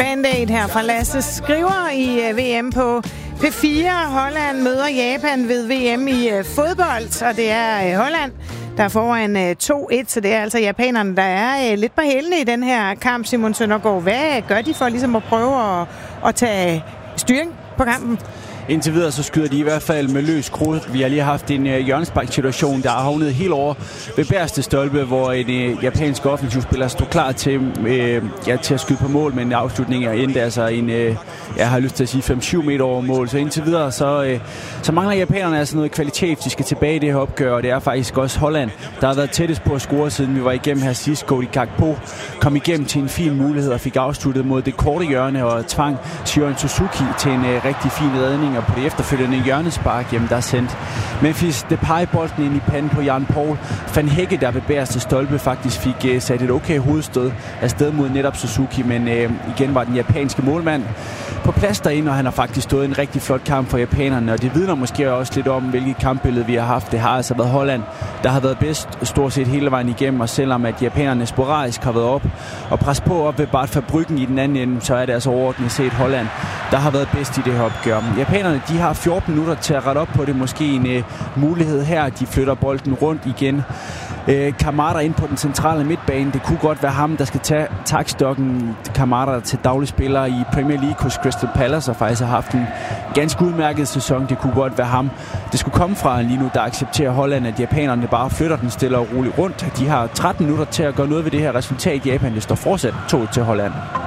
Band-Aid her fra Lasse Skriver i VM på P4. Holland møder Japan ved VM i fodbold, og det er Holland, der er foran 2-1, så det er altså japanerne, der er lidt på hælene i den her kamp. Simon Søndergaard, hvad gør de for ligesom at prøve at tage styring på kampen? Indtil videre så skyder de i hvert fald med løs krudt. Vi har lige haft en hjørnespark-situation, der har havnet helt over ved bagerste stolpe, hvor en japansk offensivspiller stod klar til at skyde på mål, men afslutningen endte altså jeg har lyst til at sige 5-7 meter over mål. Så indtil videre så mangler japanerne altså noget kvalitet. De skal tilbage i det her opgør, og det er faktisk også Holland, der har været tættest på at score, siden vi var igennem her sidst. Cody Gakpo kom igennem til en fin mulighed og fik afsluttet mod det korte hjørne og tvang Shion Suzuki til en rigtig fin redning. Og på det efterfølgende hjørnespark, der er sendt Memphis Depay bolden ind i panden på Jan Paul Van Hecke, der ved bagerste stolpe faktisk fik sat et okay hovedstød afsted mod netop Suzuki, men igen var den japanske målmand på plads derinde, og han har faktisk stået en rigtig flot kamp for japanerne, og det vidner måske også lidt om, hvilket kampbillede vi har haft. Det har altså været Holland, der har været bedst stort set hele vejen igennem, og selvom at japanerne sporadisk har været op og presset på op ved Bart Fabryggen i den anden ende, så er det altså overordnet set Holland, der har været bedst i det her opgør. Japanerne, de har 14 minutter til at rette op på det. Måske en mulighed her. De flytter bolden rundt igen. Kamada ind på den centrale midtbane. Det kunne godt være ham, der skal tage taktstokken. Kamada til daglig spiller i Premier League hos Crystal Palace og faktisk har haft en ganske udmærket sæson. Det kunne godt være ham, det skulle komme fra lige nu, der accepterer Holland, at japanerne bare flytter den stille og roligt rundt. De har 13 minutter til at gøre noget ved det her resultat. Japan, det står fortsat 2 til Holland.